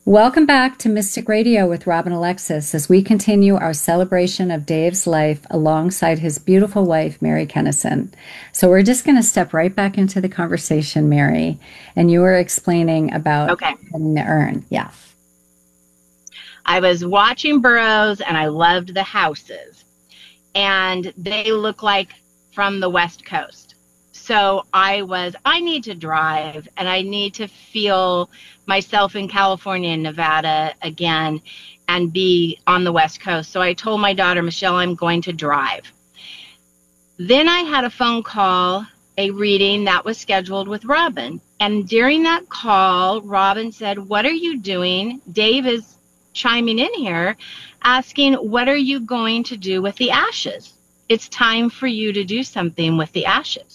Welcome back to Mystic Radio with Robin Alexis as we continue our celebration of Dave's life alongside his beautiful wife, Mary Kennison. So we're just going to step right back into the conversation, Mary, and you were explaining about getting the urn. Yeah. I was watching Burroughs and I loved the houses, and they look like from the West Coast. So I need to drive and I need to feel myself in California and Nevada again and be on the West Coast. So I told my daughter, Michelle, I'm going to drive. Then I had a phone call, a reading that was scheduled with Robin. And during that call, Robin said, what are you doing? Dave is chiming in here asking, what are you going to do with the ashes? It's time for you to do something with the ashes.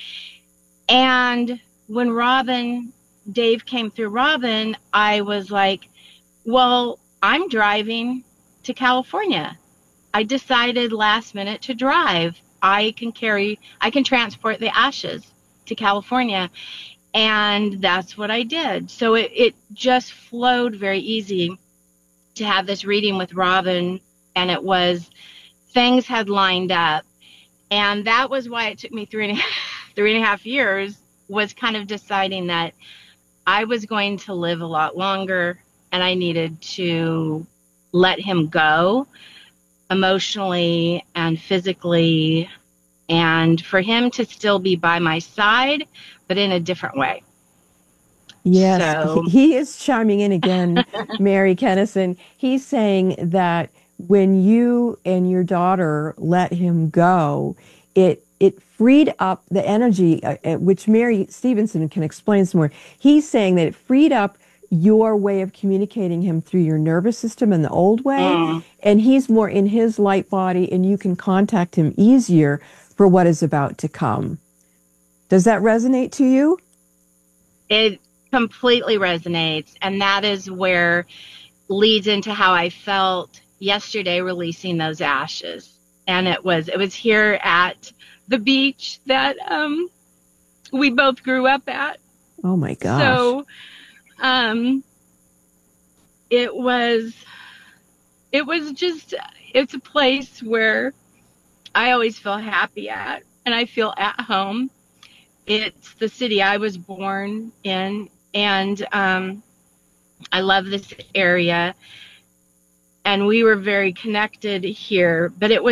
And when Dave came through Robin, I was like, well, I'm driving to California. I decided last minute to drive. I can transport the ashes to California. And that's what I did. So it just flowed very easy to have this reading with Robin. And things had lined up. And that was why it took me 3.5 years, was kind of deciding that I was going to live a lot longer and I needed to let him go emotionally and physically, and for him to still be by my side, but in a different way. Yes, so he is chiming in again, Mary Kennison. He's saying that when you and your daughter let him go, it freed up the energy, which Mary Stevenson can explain some more. He's saying that it freed up your way of communicating him through your nervous system in the old way, and he's more in his light body, and you can contact him easier for what is about to come. Does that resonate to you? It completely resonates, and that is where leads into how I felt yesterday releasing those ashes. And it was here at the beach that we both grew up at. Oh my gosh. So it's a place where I always feel happy at, and I feel at home. It's the city I was born in, and I love this area, and we were very connected here, but it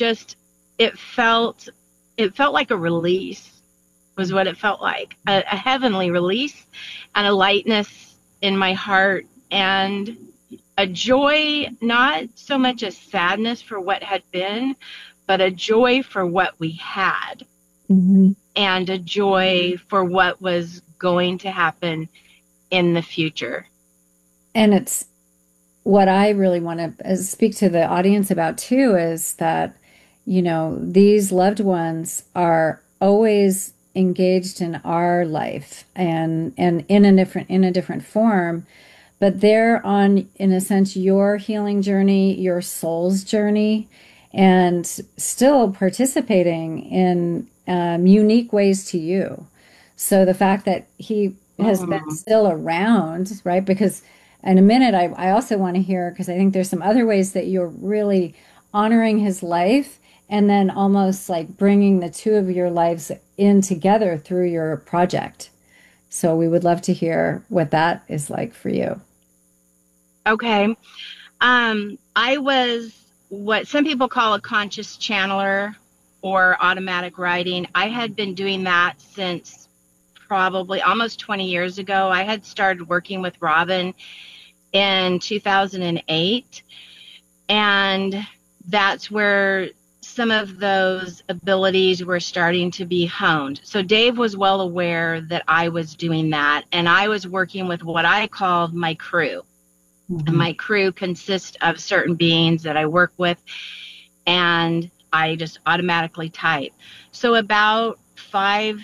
felt like a release, was what it felt like, a heavenly release, and a lightness in my heart, and a joy, not so much a sadness for what had been, but a joy for what we had, and a joy for what was going to happen in the future. And it's what I really want to speak to the audience about too, is that, you know, these loved ones are always engaged in our life and in a different form, but they're on, in a sense, your healing journey, your soul's journey, and still participating in unique ways to you. So the fact that he has been still around, right? Because in a minute, I also want to hear, because I think there's some other ways that you're really honoring his life, and then almost like bringing the two of your lives in together through your project. So we would love to hear what that is like for you. Okay. I was what some people call a conscious channeler or automatic writing. I had been doing that since probably almost 20 years ago. I had started working with Robin in 2008, and that's where some of those abilities were starting to be honed. So Dave was well aware that I was doing that, and I was working with what I called my crew. And my crew consists of certain beings that I work with, and I just automatically type. So about 3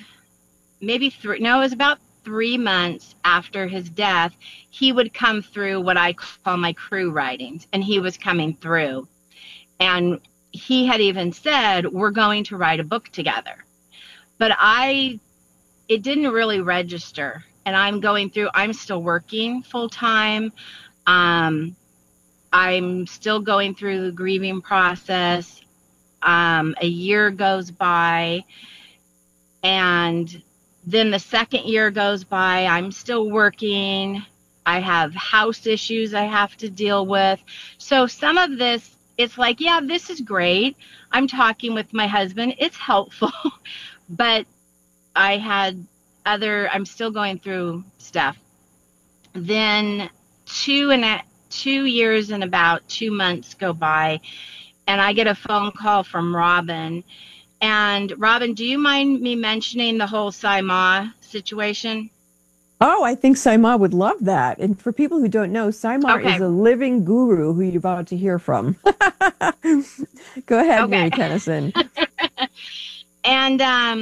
months after his death, he would come through what I call my crew writings, and he was coming through. And he had even said, we're going to write a book together. But it didn't really register and I'm still working full time. I'm still going through the grieving process. A year goes by, and then the second year goes by. I'm still working. I have house issues I have to deal with. So some of this, it's like, yeah, this is great. I'm talking with my husband. It's helpful. But I'm still going through stuff. Then 2 years and about 2 months go by, and I get a phone call from Robin. And Robin, do you mind me mentioning the whole Saima situation? Oh, I think Saima would love that. And for people who don't know, Saima is a living guru who you're about to hear from. Go ahead, Mary Kennison. And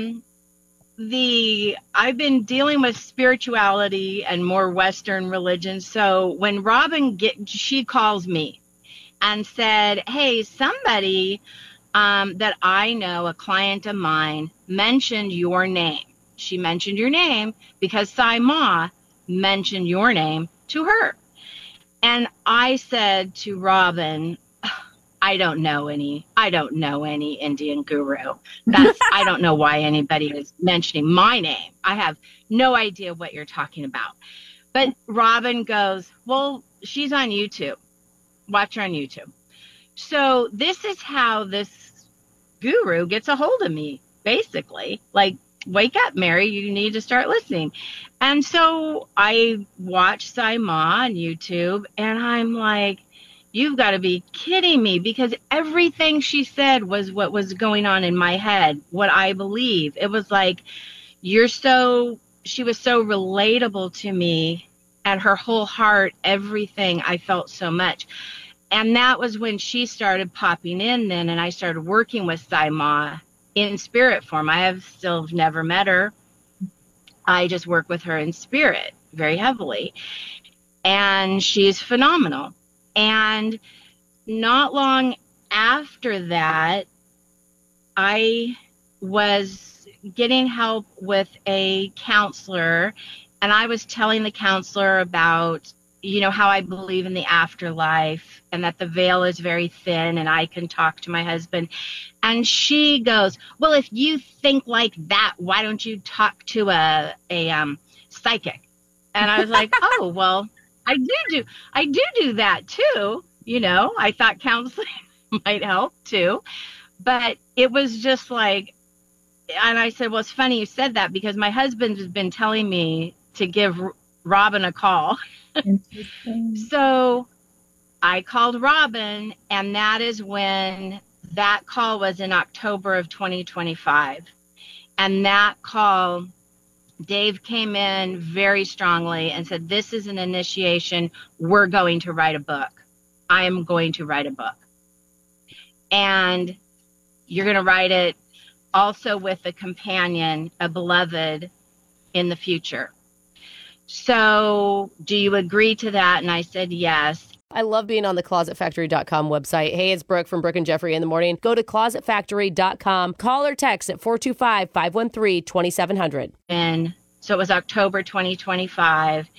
I've been dealing with spirituality and more Western religion. So when Robin she calls me and said, hey, somebody that I know, a client of mine, mentioned your name. She mentioned your name because Saima mentioned your name to her. And I said to Robin, I don't know any Indian guru. I don't know why anybody is mentioning my name. I have no idea what you're talking about. But Robin goes, well, she's on YouTube. Watch her on YouTube. So this is how this guru gets a hold of me, basically. Like, wake up, Mary, you need to start listening. And so I watched Saima on YouTube, and I'm like, you've got to be kidding me, because everything she said was what was going on in my head, what I believe. It was like, she was so relatable to me, and her whole heart, everything, I felt so much. And that was when she started popping in then, and I started working with Saima in spirit form. I have still never met her. I just work with her in spirit very heavily. And she's phenomenal. And not long after that, I was getting help with a counselor, and I was telling the counselor about, how I believe in the afterlife and that the veil is very thin and I can talk to my husband. And she goes, well, if you think like that, why don't you talk to a psychic? And I was like, oh, well, I do that too. I thought counseling might help too. But it was just like, and I said, well, it's funny you said that, because my husband has been telling me to give Robin a call. So I called Robin, and that is when that call was in October of 2025. And that call, Dave came in very strongly and said, this is an initiation. We're going to write a book. I am going to write a book. And you're going to write it also with a companion, a beloved, in the future. So do you agree to that? And I said, yes. I love being on the ClosetFactory.com website. Hey, it's Brooke from Brooke and Jeffrey in the Morning. Go to ClosetFactory.com. Call or text at 425-513-2700. And so it was October 2025.